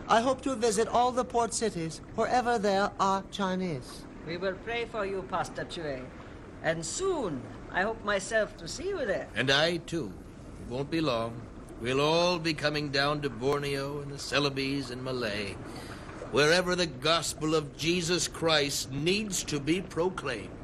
I hope to visit all the port cities wherever there are Chinese. We will pray for you, Pastor Chue. And soon, I hope myself to see you there. And I, too. It won't be long. We'll all be coming down to Borneo and the Celebes and Malay, wherever the gospel of Jesus Christ needs to be proclaimed.